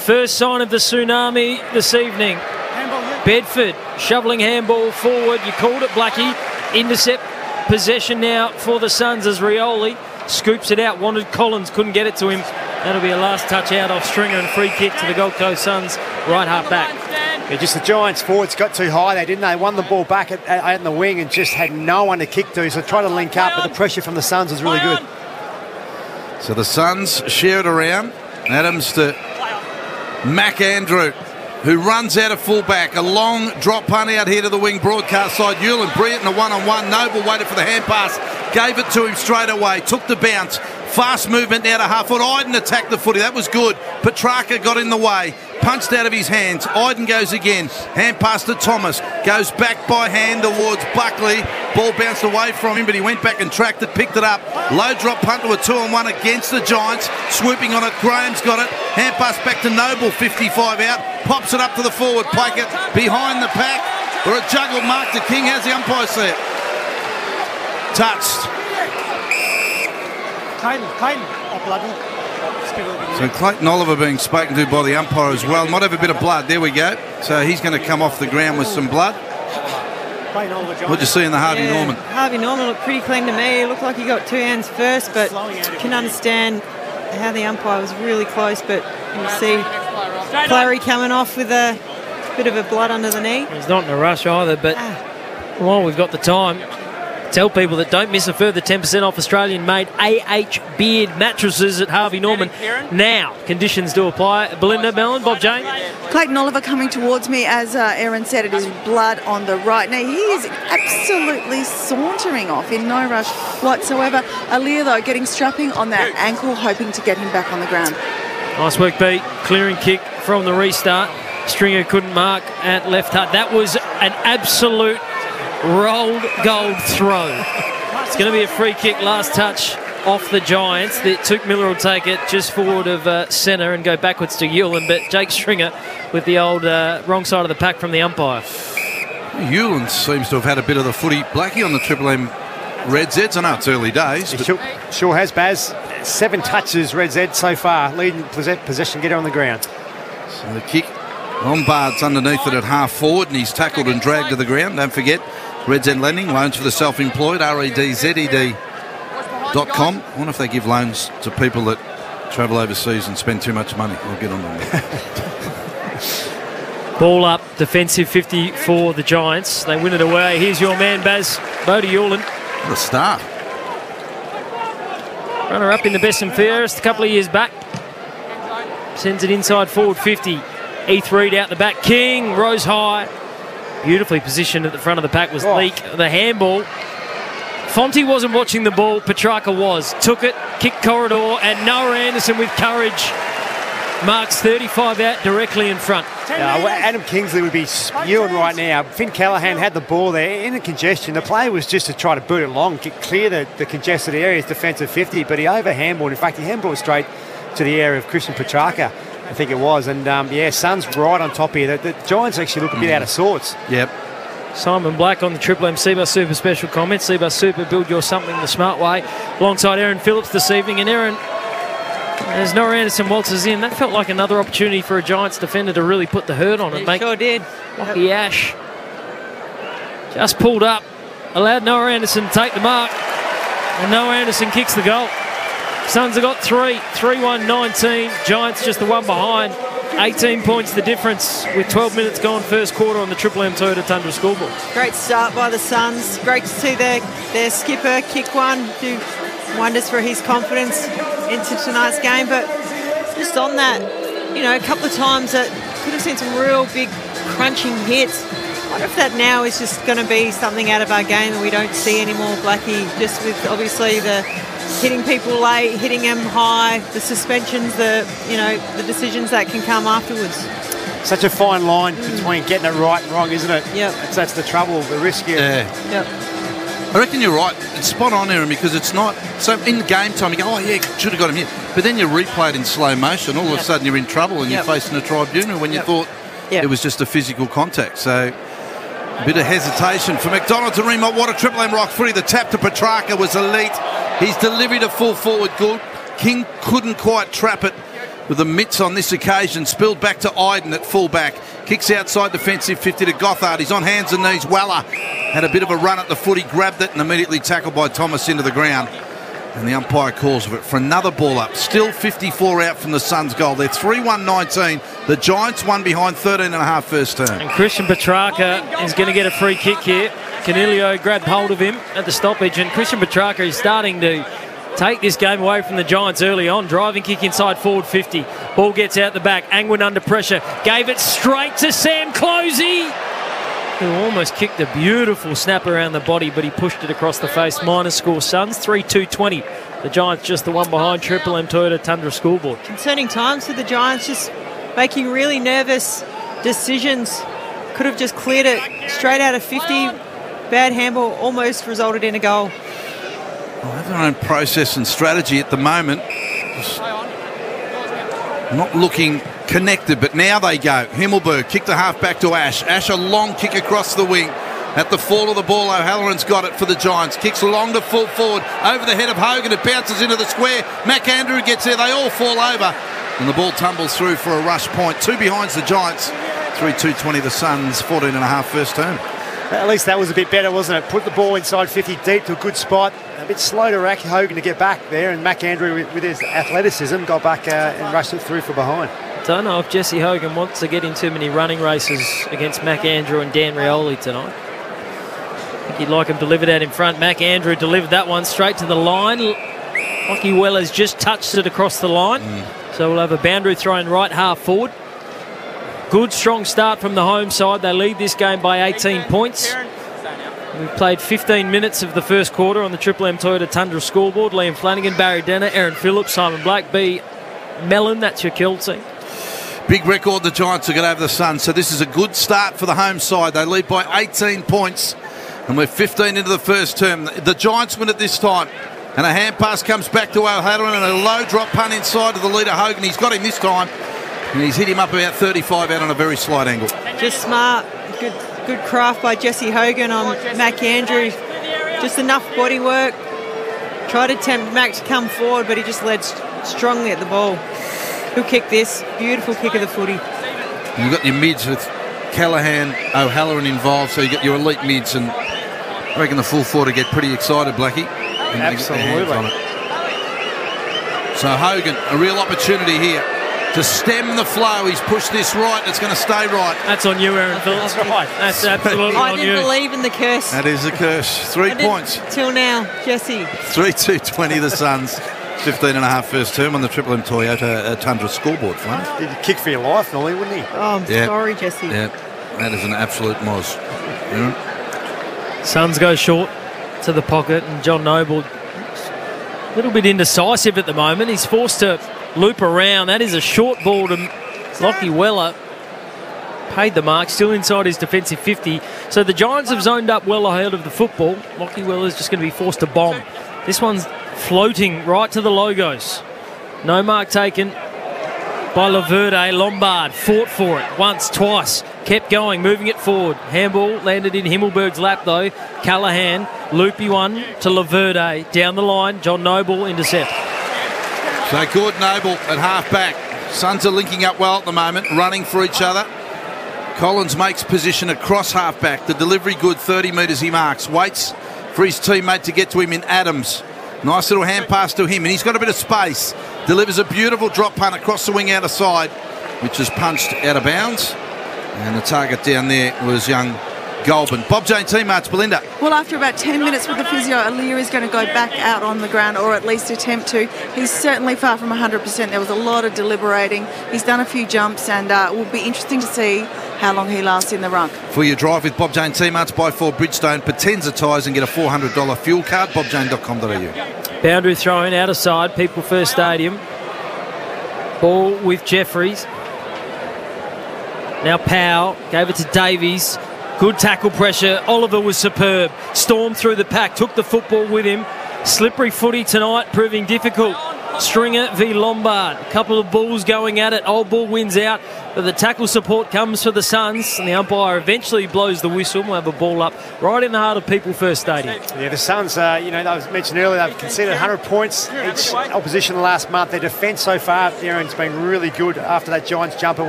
First sign of the tsunami this evening. Bedford shoveling handball forward. You called it, Blackie. Intercept possession now for the Suns as Rioli scoops it out. Wanted Collins, couldn't get it to him. That'll be a last touch out off Stringer and free kick to the Gold Coast Suns right half back. Yeah, just the Giants forwards got too high there, didn't they? Won the ball back out in the wing and just had no one to kick to, so tried to link up, but the pressure from the Suns was really good. So the Suns share it around. Adams to McAndrew, who runs out of fullback. A long drop punt out here to the wing broadcast side. Hewlin, brilliant in the one-on-one. Noble waited for the hand pass, gave it to him straight away, took the bounce. Fast movement now to half foot. Iden attacked the footy. That was good. Petrarca got in the way. Punched out of his hands. Iden goes again. Hand pass to Thomas. Goes back by hand towards Buckley. Ball bounced away from him, but he went back and tracked it, picked it up. Low drop punt to a 2-on-1 against the Giants. Swooping on it. Graham's got it. Hand pass back to Noble. 55 out. Pops it up to the forward. Plunkett behind the pack. Or a juggle mark to King. How's the umpire set? Touched. So Clayton Oliver being spoken to by the umpire as well. Might have a bit of blood. There we go. So he's going to come off the ground with some blood. What did you see in the Harvey Norman? Harvey Norman looked pretty clean to me. It looked like he got two hands first, but you can understand how the umpire was really close. But you see Clary coming off with a bit of a blood under the knee. He's not in a rush either, but while we've got the time, tell people that don't miss a further 10% off Australian-made AH Beard mattresses at Harvey Norman. Now, conditions do apply. Belinda Mellon, Bob Jane. Clayton Oliver coming towards me, as Aaron said, it is blood on the right knee. He is absolutely sauntering off in no rush whatsoever. Aaliyah, though, getting strapping on that ankle, hoping to get him back on the ground. Nice work, Pete. Clearing kick from the restart. Stringer couldn't mark at left hut. That was an absolute rolled gold throw. It's going to be a free kick, last touch off the Giants. Tuke Miller will take it just forward of centre and go backwards to Hewlin, but Jake Stringer with the old wrong side of the pack from the umpire. Hewlin seems to have had a bit of the footy, Blackie, on the Triple M Red Zeds. I know it's early days. But sure has, Baz. 7 touches, Red Z so far, leading possession getter on the ground. So the kick, Lombard's underneath it at half forward, and he's tackled and dragged to the ground. Don't forget, Red Z Lending, loans for the self-employed, REDZED.com. I wonder if they give loans to people that travel overseas and spend too much money. I'll get on that. Ball up, defensive 50 for the Giants. They win it away. Here's your man, Baz, Bodie Hewlin. What a start. Runner-up in the best and fairest a couple of years back. Sends it inside forward 50. Heath Reid out the back. King rose high. Beautifully positioned at the front of the pack was Leak. The handball. Fonte wasn't watching the ball. Petrarca was. Took it, kicked corridor, and Noah Anderson with courage marks 35 out directly in front. Adam Kingsley would be spewing right now. Finn Callahan had the ball there in the congestion. The play was just to try to boot it long, clear the congested areas, defensive 50, but he over-handballed. In fact, he handballed straight to the area of Christian Petrarca, I think it was. And, Suns right on top here. The Giants actually look a bit out of sorts. Yep. Simon Black on the Triple M Cbus Super special comment. Cbus Super, build your something the smart way. Alongside Aaron Phillips this evening. And Aaron, as Noah Anderson waltzes in, that felt like another opportunity for a Giants defender to really put the hurt on it. Sure did. Lockie Ash just pulled up, allowed Noah Anderson to take the mark. And Noah Anderson kicks the goal. Suns have got 3-1-19. Giants just the one behind. 18 points the difference with 12 minutes gone first quarter on the Triple M Toyota Tundra scoreboard. Great start by the Suns. Great to see their skipper kick one, do wonders for his confidence into tonight's game. But just on that, a couple of times that could have seen some real big crunching hits. I wonder if that now is just going to be something out of our game that we don't see anymore, Blackie, just with obviously the hitting people late, hitting them high, the suspensions, the decisions that can come afterwards. Such a fine line between getting it right and wrong, isn't it? Yep. That's the trouble, the risk here. Yeah. Yep. I reckon you're right. It's spot on, Aaron, because it's not... So in game time, you go, should have got him here. But then you replay it in slow motion. All of a sudden, you're in trouble and you're facing a tribunal when you thought it was just a physical contact. So a bit of hesitation for McDonald to remot. What a Triple M rock footy. The tap to Petrarca was elite. He's delivered a full forward good. King couldn't quite trap it with the mitts on this occasion. Spilled back to Iden at fullback. Kicks outside defensive 50 to Gothard. He's on hands and knees. Weller had a bit of a run at the foot. He grabbed it and immediately tackled by Thomas into the ground. And the umpire calls for it for another ball up. Still 54 out from the Suns' goal. They're 3-1-19. The Giants one behind 13.5 first term. And Christian Petrarca is going to get a free kick here. Canelio grabbed hold of him at the stoppage, and Christian Petrarca is starting to take this game away from the Giants early on. Driving kick inside forward 50. Ball gets out the back. Angwin under pressure. Gave it straight to Sam Closey, who almost kicked a beautiful snap around the body, but he pushed it across the face. Minus score Suns, 3-2-20. The Giants just the one behind Triple M Toyota Tundra scoreboard. Concerning times for the Giants, just making really nervous decisions. Could have just cleared it straight out of 50. Bad handball almost resulted in a goal. Well, they have their own process and strategy at the moment. Just not looking connected, but now they go. Himmelberg kicked the half back to Ash. Ash a long kick across the wing. At the fall of the ball, O'Halloran's got it for the Giants. Kicks long to full forward over the head of Hogan. It bounces into the square. McAndrew gets there. They all fall over. And the ball tumbles through for a rush point. 2 behinds the Giants. 3-2-20 the Suns. 14.5 first term. At least that was a bit better, wasn't it? Put the ball inside 50 deep to a good spot. A bit slow to rack Hogan to get back there, and McAndrew with his athleticism got back and rushed it through for behind. Don't know if Jesse Hogan wants to get in too many running races against McAndrew and Dan Rioli tonight. I think he'd like him delivered out in front. McAndrew delivered that one straight to the line. Lockie Weller's just touched it across the line. So we'll have a boundary thrown right half forward. Good strong start from the home side. They lead this game by 18 points. We've played 15 minutes of the first quarter on the Triple M Toyota Tundra scoreboard. Liam Flanagan, Barry Denner, Aaron Phillips, Simon Black, B. Mellon. That's your kill team. Big record the Giants have got over the Suns, so this is a good start for the home side. They lead by 18 points, and we're 15 into the first term. The Giants win it this time, and a hand pass comes back to O'Halloran and a low drop punt inside to the leader Hogan. He's got him this time, and he's hit him up about 35 out on a very slight angle. Just smart, good craft by Jesse Hogan on McAndrew. Just enough body work. Tried to tempt Mac to come forward, but he just led strongly at the ball. He'll kick this. Beautiful kick of the footy. You've got your mids with Callaghan, O'Halloran involved, so you get your elite mids, and I reckon the full forward to get pretty excited, Blackie. Absolutely. So Hogan, a real opportunity here to stem the flow. He's pushed this right. It's going to stay right. That's on you, Aaron Phillips. That's right. That's absolutely I on didn't you. believe in the curse. That is a curse. 3 points. Till now, Jesse. 3-2-20 the Suns. 15.5 first term on the Triple M Toyota Tundra scoreboard, Flame. He'd kick for your life, Nolly, wouldn't he? Oh, I'm sorry, Jesse. Yeah, that is an absolute moz. Suns go short to the pocket, and John Noble a little bit indecisive at the moment. He's forced to loop around. That is a short ball to Lockie Weller. Paid the mark, still inside his defensive 50. So the Giants have zoned up well ahead of the football. Lockie Weller's just going to be forced to bomb. This one's floating right to the logos. No mark taken by Laverde. Lombard fought for it once, twice. Kept going, moving it forward. Handball landed in Himmelberg's lap though. Callaghan, loopy one to Laverde. Down the line, John Noble intercept. So good Noble at half-back. Suns are linking up well at the moment, running for each other. Collins makes position across half-back. The delivery good, 30 metres he marks. Waits for his teammate to get to him in Adams. Nice little hand pass to him, and he's got a bit of space. Delivers a beautiful drop punt across the wing out of side, which is punched out of bounds. And the target down there was young Goulburn. Bob Jane teammates, Belinda. Well, after about 10 minutes with the physio, Aliir is going to go back out on the ground, or at least attempt to. He's certainly far from 100%. There was a lot of deliberating. He's done a few jumps, and it will be interesting to see how long he lasts in the ruck. For your drive with Bob Jane teammates, buy 4 Bridgestone Potenza tyres and get a $400 fuel card. bobjane.com.au. Boundary thrown out of side, People First Stadium. Ball with Jeffries. Now Powell gave it to Davies. Good tackle pressure. Oliver was superb. Stormed through the pack, took the football with him. Slippery footy tonight, proving difficult Stringer v Lombard. A couple of bulls going at it. Old Bull wins out, but the tackle support comes for the Suns, and the umpire eventually blows the whistle. We'll have a ball up right in the heart of People First Stadium. Yeah, the Suns, that was mentioned earlier, they've conceded 100 points each opposition the last month. Their defence so far, Aaron's been really good after that Giants jumper.